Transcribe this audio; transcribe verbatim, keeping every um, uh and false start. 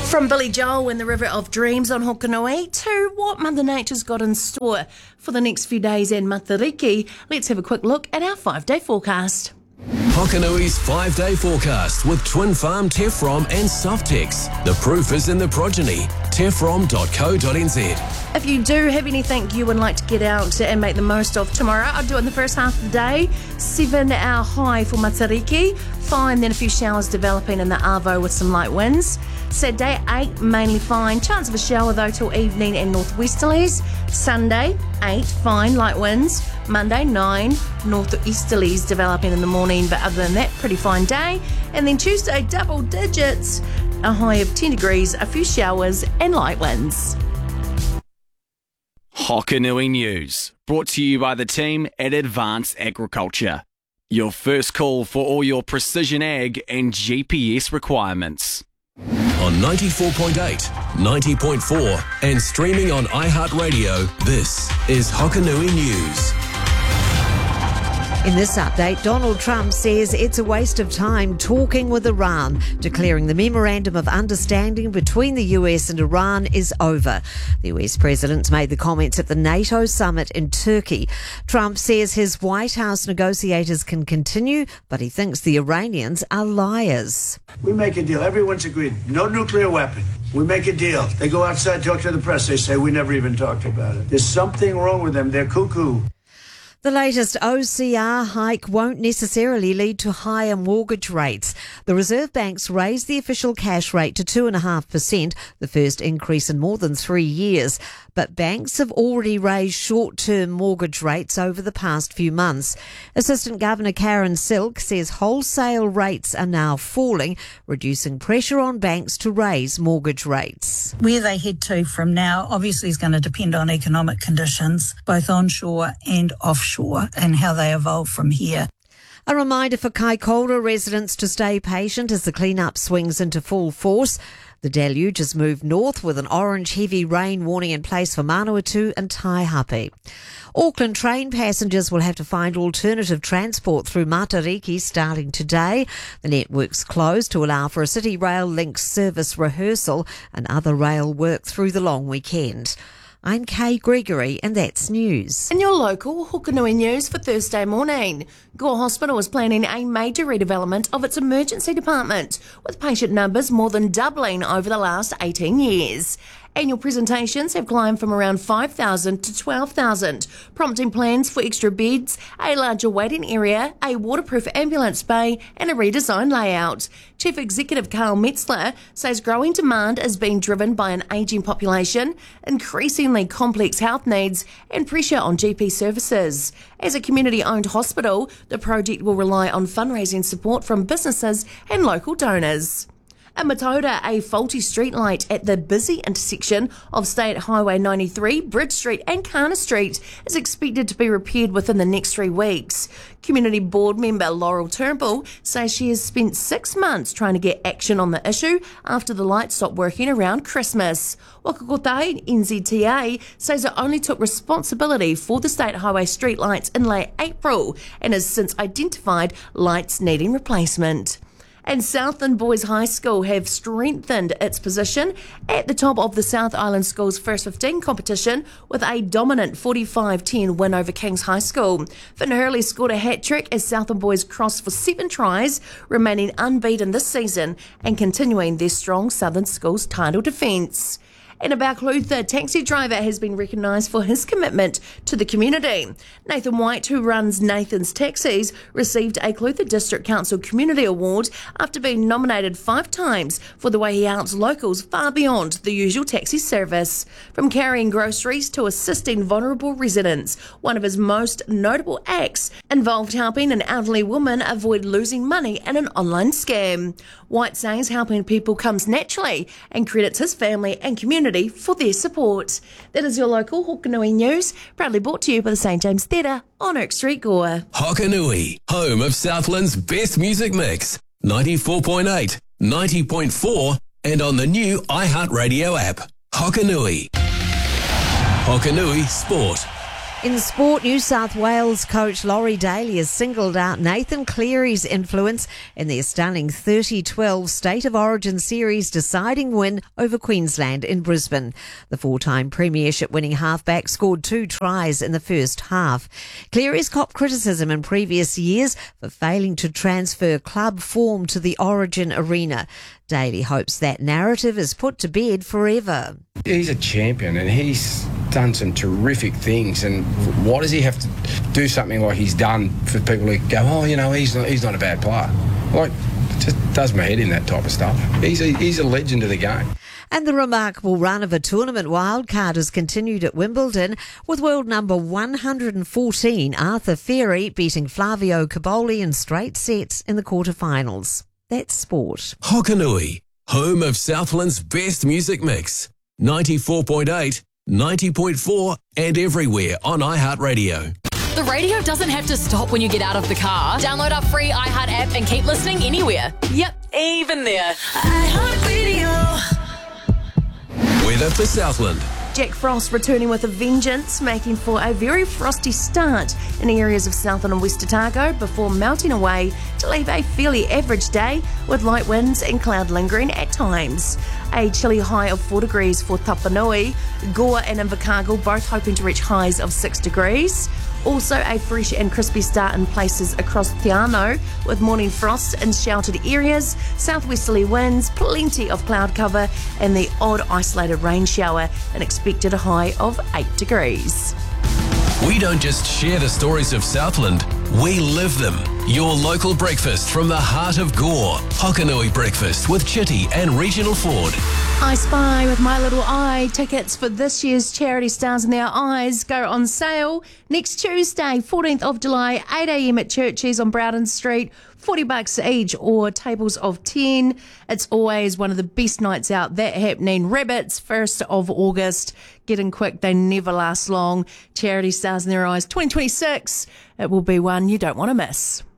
From Billy Joel and the River of Dreams on Hokanui to what Mother Nature's got in store for the next few days in Matariki, let's have a quick look at our five-day forecast. Hokanui's five-day forecast with Twin Farm Tefrom and Softex. The proof is in the progeny. tefrom dot co dot n z. If you do have anything you would like to get out and make the most of tomorrow, I'll do it in the first half of the day. Seven hour high for Matariki. Fine, then a few showers developing in the Arvo with some light winds. Saturday, eight, mainly fine. Chance of a shower though till evening and northwesterlies. Sunday, eight, fine, light winds. Monday, nine, northeasterlies developing in the morning, but other than that, pretty fine day. And then Tuesday, double digits, a high of ten degrees, a few showers and light winds. Hokanui News, brought to you by the team at Advanced Agriculture. Your first call for all your precision ag and G P S requirements. On ninety-four point eight, ninety point four and streaming on iHeartRadio, this is Hokanui News. In this update, Donald Trump says it's a waste of time talking with Iran, declaring the Memorandum of Understanding between the U S and Iran is over. The U S president made the comments at the NATO summit in Turkey. Trump says his White House negotiators can continue, but he thinks the Iranians are liars. We make a deal. Everyone's agreed. No nuclear weapon. We make a deal. They go outside, talk to the press. They say, we never even talked about it. There's something wrong with them. They're cuckoo. The latest O C R hike won't necessarily lead to higher mortgage rates. The Reserve Bank's raised the official cash rate to two point five percent, the first increase in more than three years. But banks have already raised short-term mortgage rates over the past few months. Assistant Governor Karen Silk says wholesale rates are now falling, reducing pressure on banks to raise mortgage rates. Where they head to from now obviously is going to depend on economic conditions, both onshore and offshore, and how they evolve from here. A reminder for Kaikoura residents to stay patient as the clean-up swings into full force. The deluge has moved north with an orange heavy rain warning in place for Manawatu and Taihape. Auckland train passengers will have to find alternative transport through Matariki starting today. The network's closed to allow for a City Rail Link service rehearsal and other rail work through the long weekend. I'm Kay Gregory, and that's news. In your local Hokanui News for Thursday morning, Gore Hospital is planning a major redevelopment of its emergency department, with patient numbers more than doubling over the last eighteen years. Annual presentations have climbed from around five thousand to twelve thousand, prompting plans for extra beds, a larger waiting area, a waterproof ambulance bay and a redesigned layout. Chief Executive Carl Metzler says growing demand is being driven by an ageing population, increasingly complex health needs and pressure on G P services. As a community-owned hospital, the project will rely on fundraising support from businesses and local donors. In Matoda, a faulty streetlight at the busy intersection of State Highway ninety-three, Bridge Street and Kana Street is expected to be repaired within the next three weeks. Community Board member Laurel Turnbull says she has spent six months trying to get action on the issue after the light stopped working around Christmas. Wakakotai N Z T A says it only took responsibility for the State Highway streetlights in late April and has since identified lights needing replacement. And Southland Boys High School have strengthened its position at the top of the South Island School's First fifteen competition with a dominant forty-five ten win over Kings High School. Finn Hurley scored a hat-trick as Southland Boys crossed for seven tries, remaining unbeaten this season and continuing their strong Southern School's title defence. And a Balclutha taxi driver has been recognised for his commitment to the community. Nathan White, who runs Nathan's Taxis, received a Clutha District Council Community Award after being nominated five times for the way he helps locals far beyond the usual taxi service. From carrying groceries to assisting vulnerable residents, one of his most notable acts involved helping an elderly woman avoid losing money in an online scam. White says helping people comes naturally and credits his family and community for their support. That is your local Hokanui News, proudly brought to you by the Saint James Theatre on Oak Street, Gore. Hokanui, home of Southland's best music mix. ninety-four point eight, ninety point four and on the new iHeartRadio app. Hokanui. Hokanui Sport. In sport, New South Wales coach Laurie Daly has singled out Nathan Cleary's influence in their stunning thirty twelve State of Origin Series deciding win over Queensland in Brisbane. The four-time premiership winning halfback scored two tries in the first half. Cleary's copped criticism in previous years for failing to transfer club form to the Origin arena. Daly hopes that narrative is put to bed forever. He's a champion and he's done some terrific things, and why does he have to do something like he's done for people who go, oh, you know, he's not, he's not a bad player? Like, it just does my head in, that type of stuff. He's a, he's a legend of the game. And the remarkable run of a tournament wildcard has continued at Wimbledon, with world number one hundred fourteen Arthur Ferry beating Flavio Caboli in straight sets in the quarterfinals. That's sport. Hokanui, home of Southland's best music mix. ninety-four point eight, ninety point four and everywhere on iHeartRadio. The radio doesn't have to stop when you get out of the car. Download our free iHeart app and keep listening anywhere. Yep, even there. iHeartRadio. Weather for Southland. Jack Frost returning with a vengeance, making for a very frosty start in areas of Southland and West Otago before melting away to leave a fairly average day with light winds and cloud lingering at times. A chilly high of four degrees for Tapanui, Gore and Invercargill both hoping to reach highs of six degrees. Also a fresh and crispy start in places across Te Anau with morning frost in sheltered areas, southwesterly winds, plenty of cloud cover and the odd isolated rain shower, and expected a high of eight degrees. We don't just share the stories of Southland, we live them. Your local breakfast from the heart of Gore. Hokanui Breakfast with Chitty and Regional Ford. I Spy with My Little Eye. Tickets for this year's charity Stars in Their Eyes go on sale next Tuesday, fourteenth of July, eight a.m. at Churchies on Browden Street. forty bucks each or tables of ten. It's always one of the best nights out. That happening. Rabbits, first of August. Get in quick. They never last long. Charity Stars in Their Eyes twenty twenty-six. It will be one you don't want to miss.